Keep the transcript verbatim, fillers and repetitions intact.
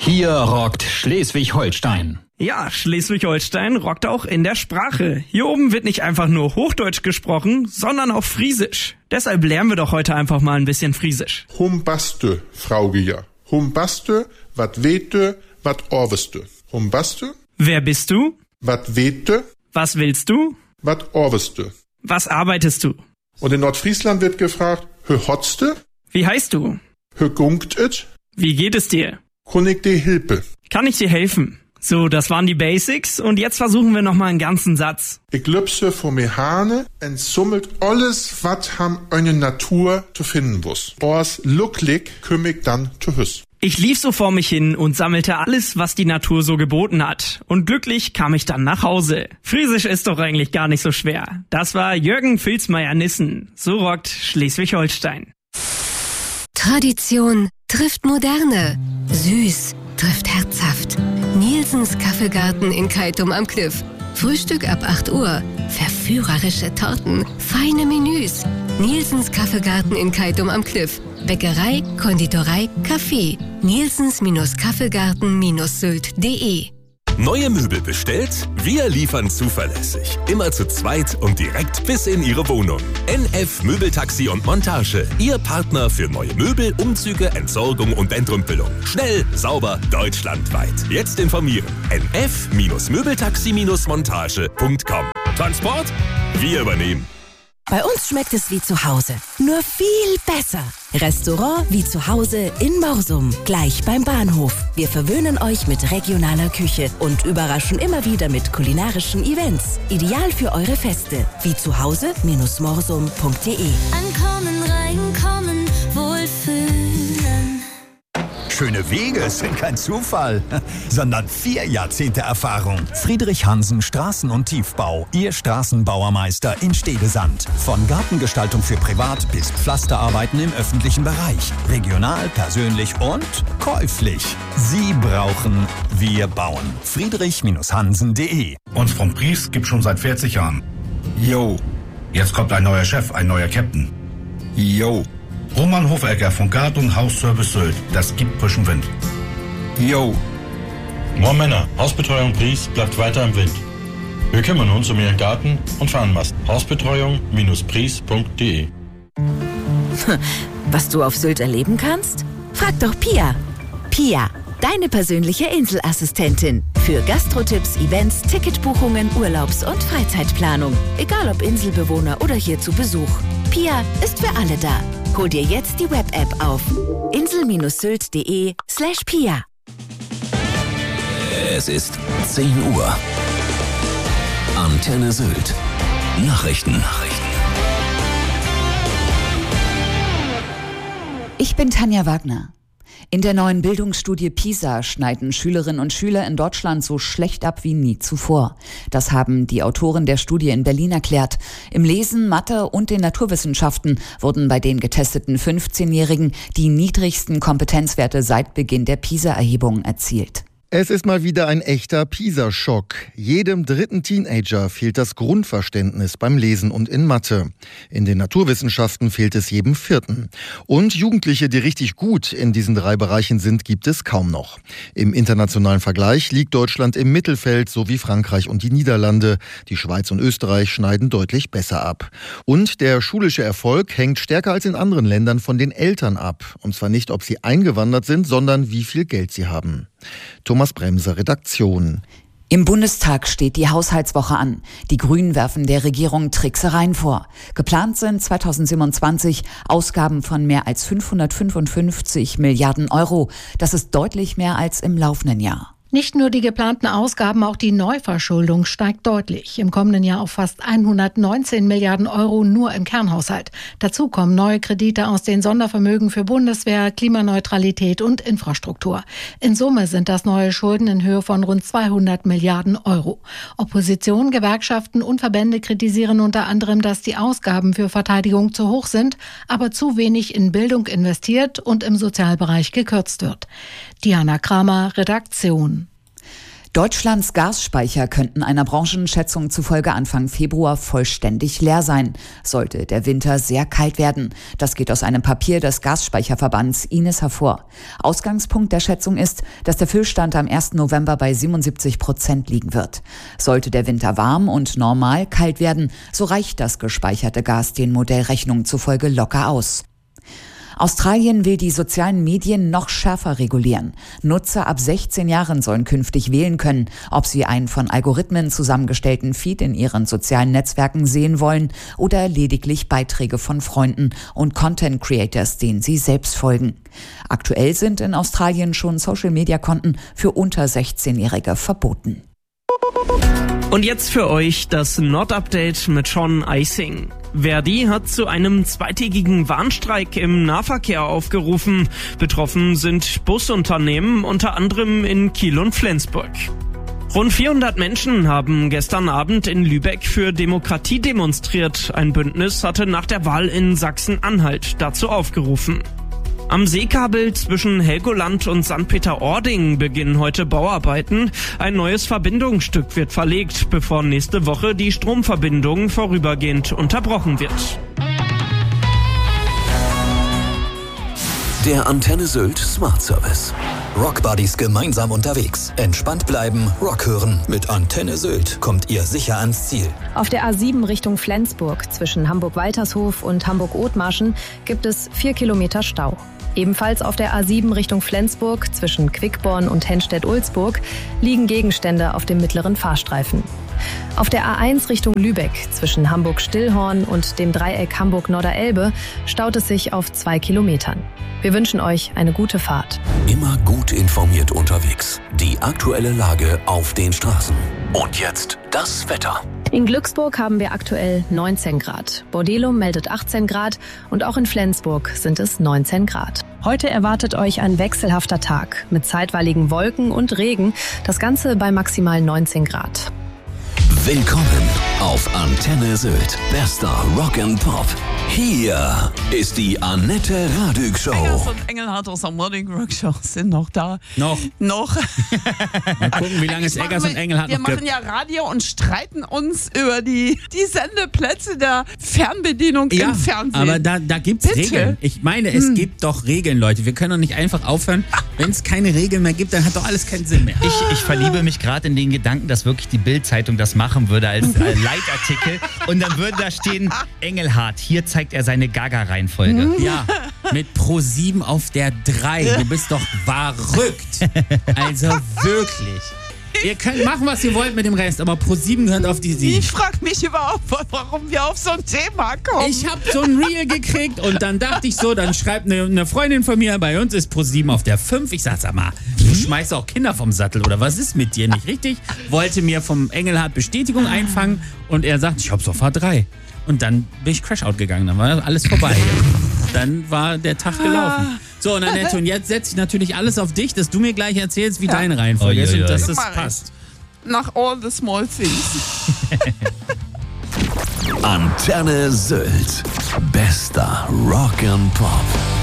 Hier rockt Schleswig-Holstein. Ja, Schleswig-Holstein rockt auch in der Sprache. Hier oben wird nicht einfach nur Hochdeutsch gesprochen, sondern auch Friesisch. Deshalb lernen wir doch heute einfach mal ein bisschen Friesisch. Humbaste, Fraugeja. Humbaste, wat wete, wat orweste. Humbaste. Wer bist du? Wat wete. Was willst du? Wat orweste. Was arbeitest du? Und in Nordfriesland wird gefragt, hö hotste? Wie heißt du? Hö gungt et? Wie geht es dir? Kun ich dir hilpe? Kann ich dir helfen? So, das waren die Basics und jetzt versuchen wir nochmal einen ganzen Satz. Ich glüpse vor mir Hane en summelt alles, wat ham eine Natur zu finden wuss. Ors lucklig küm ich dann zu hüss. Ich lief so vor mich hin und sammelte alles, was die Natur so geboten hat. Und glücklich kam ich dann nach Hause. Friesisch ist doch eigentlich gar nicht so schwer. Das war Jürgen Filzmeier-Nissen. So rockt Schleswig-Holstein. Tradition trifft Moderne. Süß trifft herzhaft. Nielsens Kaffeegarten in Keitum am Kliff. Frühstück ab acht Uhr. Verführerische Torten. Feine Menüs. Nielsens Kaffeegarten in Keitum am Kliff. Bäckerei, Konditorei, Kaffee. Nielsens-Kaffeegarten Sylt punkt de. Neue Möbel bestellt? Wir liefern zuverlässig. Immer zu zweit und direkt bis in Ihre Wohnung. N F Möbeltaxi und Montage. Ihr Partner für neue Möbel, Umzüge, Entsorgung und Entrümpelung. Schnell, sauber, deutschlandweit. Jetzt informieren. N F Möbeltaxi Montage punkt com. Transport? Wir übernehmen. Bei uns schmeckt es wie zu Hause, nur viel besser. Restaurant wie zu Hause in Morsum, gleich beim Bahnhof. Wir verwöhnen euch mit regionaler Küche und überraschen immer wieder mit kulinarischen Events. Ideal für eure Feste. Wie zu Hause Morsum punkt de. Ankommen, reinkommen, wohlfühlen. Schöne Wege sind kein Zufall, sondern vier Jahrzehnte Erfahrung. Friedrich Hansen Straßen- und Tiefbau, Ihr Straßenbauermeister in Stedesand. Von Gartengestaltung für Privat bis Pflasterarbeiten im öffentlichen Bereich. Regional, persönlich und käuflich. Sie brauchen, wir bauen. Friedrich Hansen punkt de. Uns vom Pries gibt schon seit vierzig Jahren. Yo, jetzt kommt ein neuer Chef, ein neuer Captain. Yo. Roman Hofecker von Gart- und Hausservice Sylt. Das gibt frischen Wind. Yo. Moin Männer, Hausbetreuung Pries bleibt weiter im Wind. Wir kümmern uns um Ihren Garten und Fahnenmast. Hausbetreuung Pries punkt de. Was du auf Sylt erleben kannst? Frag doch Pia. Pia, deine persönliche Inselassistentin. Für Gastrotipps, Events, Ticketbuchungen, Urlaubs- und Freizeitplanung. Egal ob Inselbewohner oder hier zu Besuch. Pia ist für alle da. Hol dir jetzt die Web-App auf insel Sylt punkt de slash Pia. Es ist zehn Uhr. Antenne Sylt. Nachrichten. Nachrichten. Ich bin Tanja Wagner. In der neuen Bildungsstudie PISA schneiden Schülerinnen und Schüler in Deutschland so schlecht ab wie nie zuvor. Das haben die Autoren der Studie in Berlin erklärt. Im Lesen, Mathe und den Naturwissenschaften wurden bei den getesteten fünfzehnjährigen die niedrigsten Kompetenzwerte seit Beginn der PISA-Erhebungen erzielt. Es ist mal wieder ein echter PISA-Schock. Jedem dritten Teenager fehlt das Grundverständnis beim Lesen und in Mathe. In den Naturwissenschaften fehlt es jedem vierten. Und Jugendliche, die richtig gut in diesen drei Bereichen sind, gibt es kaum noch. Im internationalen Vergleich liegt Deutschland im Mittelfeld, so wie Frankreich und die Niederlande. Die Schweiz und Österreich schneiden deutlich besser ab. Und der schulische Erfolg hängt stärker als in anderen Ländern von den Eltern ab. Und zwar nicht, ob sie eingewandert sind, sondern wie viel Geld sie haben. Thomas Bremser, Redaktion. Im Bundestag steht die Haushaltswoche an. Die Grünen werfen der Regierung Tricksereien vor. Geplant sind zweitausendsiebenundzwanzig Ausgaben von mehr als fünfhundertfünfundfünfzig Milliarden Euro. Das ist deutlich mehr als im laufenden Jahr. Nicht nur die geplanten Ausgaben, auch die Neuverschuldung steigt deutlich. Im kommenden Jahr auf fast hundertneunzehn Milliarden Euro nur im Kernhaushalt. Dazu kommen neue Kredite aus den Sondervermögen für Bundeswehr, Klimaneutralität und Infrastruktur. In Summe sind das neue Schulden in Höhe von rund zweihundert Milliarden Euro. Opposition, Gewerkschaften und Verbände kritisieren unter anderem, dass die Ausgaben für Verteidigung zu hoch sind, aber zu wenig in Bildung investiert und im Sozialbereich gekürzt wird. Diana Kramer, Redaktion. Deutschlands Gasspeicher könnten einer Branchenschätzung zufolge Anfang Februar vollständig leer sein, sollte der Winter sehr kalt werden. Das geht aus einem Papier des Gasspeicherverbands I N E S hervor. Ausgangspunkt der Schätzung ist, dass der Füllstand am ersten November bei siebenundsiebzig Prozent liegen wird. Sollte der Winter warm und normal kalt werden, so reicht das gespeicherte Gas den Modellrechnungen zufolge locker aus. Australien will die sozialen Medien noch schärfer regulieren. Nutzer ab sechzehn Jahren sollen künftig wählen können, ob sie einen von Algorithmen zusammengestellten Feed in ihren sozialen Netzwerken sehen wollen oder lediglich Beiträge von Freunden und Content Creators, denen sie selbst folgen. Aktuell sind in Australien schon Social-Media-Konten für unter sechzehnjährige verboten. Und jetzt für euch das Nord-Update mit Sean Eising. Verdi hat zu einem zweitägigen Warnstreik im Nahverkehr aufgerufen. Betroffen sind Busunternehmen, unter anderem in Kiel und Flensburg. Rund vierhundert Menschen haben gestern Abend in Lübeck für Demokratie demonstriert. Ein Bündnis hatte nach der Wahl in Sachsen-Anhalt dazu aufgerufen. Am Seekabel zwischen Helgoland und Sankt Peter-Ording beginnen heute Bauarbeiten. Ein neues Verbindungsstück wird verlegt, bevor nächste Woche die Stromverbindung vorübergehend unterbrochen wird. Der Antenne Sylt Smart Service. Rockbuddies gemeinsam unterwegs. Entspannt bleiben, Rock hören. Mit Antenne Sylt kommt ihr sicher ans Ziel. Auf der A sieben Richtung Flensburg zwischen Hamburg-Waltershof und Hamburg-Othmarschen gibt es vier Kilometer Stau. Ebenfalls auf der A sieben Richtung Flensburg zwischen Quickborn und Henstedt-Ulzburg liegen Gegenstände auf dem mittleren Fahrstreifen. Auf der A eins Richtung Lübeck zwischen Hamburg-Stillhorn und dem Dreieck Hamburg-Norderelbe staut es sich auf zwei Kilometern. Wir wünschen euch eine gute Fahrt. Immer gut informiert unterwegs. Die aktuelle Lage auf den Straßen. Und jetzt das Wetter. In Glücksburg haben wir aktuell neunzehn Grad. Bordelum meldet achtzehn Grad und auch in Flensburg sind es neunzehn Grad. Heute erwartet euch ein wechselhafter Tag mit zeitweiligen Wolken und Regen. Das Ganze bei maximal neunzehn Grad. Willkommen auf Antenne Sylt. Bester Rock and Pop. Hier ist die Annette Radück Show. Eggers und Engelhardt aus der Morning Rock Show sind noch da. Noch. Noch. Mal gucken, wie lange es Eggers und Engelhardt noch gibt. Wir machen ja Radio und streiten uns über die, die Sendeplätze der Fernbedienung ja, im Fernsehen. Aber da, da gibt es Regeln. Ich meine, es hm. gibt doch Regeln, Leute. Wir können doch nicht einfach aufhören. Wenn es keine Regeln mehr gibt, dann hat doch alles keinen Sinn mehr. Ich, ich verliebe mich gerade in den Gedanken, dass wirklich die Bild-Zeitung das machen würde als äh, Leitartikel. Und dann würde da stehen, Engelhardt, hier zeigt er seine Gaga-Reihenfolge. Ja, mit Pro sieben auf der drei. Du bist doch verrückt. Also wirklich. Ihr könnt machen, was ihr wollt mit dem Rest, aber Pro sieben gehört auf die sieben. Ich frage mich überhaupt, warum wir auf so ein Thema kommen. Ich habe so ein Reel gekriegt und dann dachte ich so, dann schreibt eine, eine Freundin von mir, bei uns ist Pro sieben auf der fünf. Ich sag, sag mal, du schmeißt auch Kinder vom Sattel oder was ist mit dir nicht richtig? Wollte mir vom Engelhardt Bestätigung einfangen und er sagt, ich hab's auf H drei. Und dann bin ich Crashout gegangen, dann war alles vorbei. Dann war der Tag gelaufen. So, und Annette, und jetzt setze ich natürlich alles auf dich, dass du mir gleich erzählst, wie ja. deine Reihenfolge ist und dass das passt. Nach all the small things. Antenne Sylt. Bester Rock and Pop.